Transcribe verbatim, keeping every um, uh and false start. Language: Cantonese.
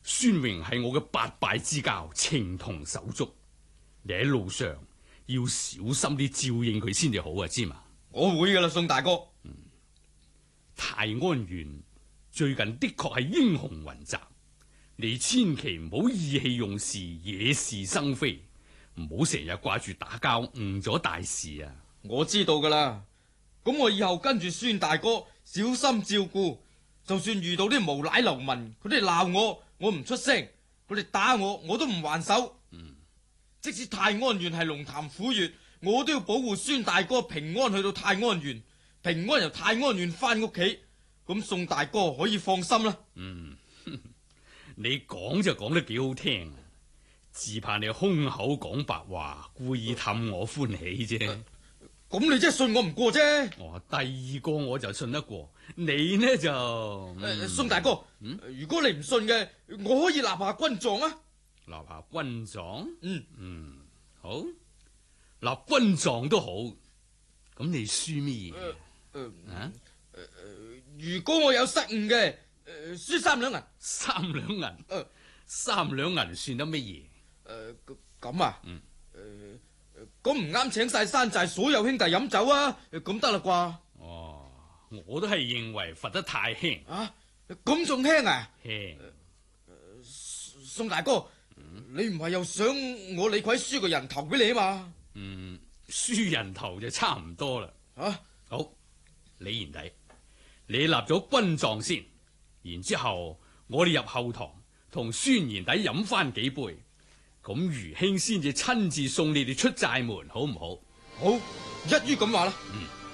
孫榮係我嘅八拜之交，情同手足。你喺路上要小心啲照應佢先至好啊，知嘛？ 我會噶啦，宋大哥。 嗯，泰安縣最近的確係英雄雲集，你千祈唔好意氣用事，惹是生非，唔好成日掛住打交，誤咗大事啊！ 我知道噶啦，咁我以後跟住孫大哥小心照顧，就算遇到啲無賴流民，佢哋鬧我，我唔出聲，佢哋打我，我都唔還手。嗯，即使泰安縣係龍潭虎穴，我都要保護孫大哥平安去到泰安縣，平安由泰安縣翻屋企，咁宋大哥可以放心啦。 嗯，你講就講得幾好聽，只怕你空口講白話，故意氹我歡喜啫。呃咁你真係信我唔過啫。 哦，第二個我就信得過，你呢就…… 誒、嗯，宋大哥， 嗯， 如果你唔信嘅，我可以立下軍狀啊。 立下軍狀？ 嗯嗯，好，立軍狀都好。咁你輸咩嘢？誒、 呃， 啊？ 誒、呃，如果我有失誤嘅，誒、呃，輸三兩銀。 三兩銀？誒、呃，三兩銀算得乜嘢？誒、 呃，咁啊？ 嗯。 誒、呃。咁唔啱請晒山寨所有兄弟飲酒啊，咁得啦啩？ 哦，我都係認為罰得太輕。 啊，咁仲輕啊？ 輕。 呃、宋大哥，嗯、你唔係又想我李逵輸個人頭俾你啊嘛？ 嗯，輸人頭就差唔多啦。 啊， 好，李賢弟，你立咗軍狀先，然之後我哋入後堂同孫賢弟飲翻幾杯。咁余兄先至親自送你哋出寨門，好唔好？ 好，一於咁話啦。 嗯。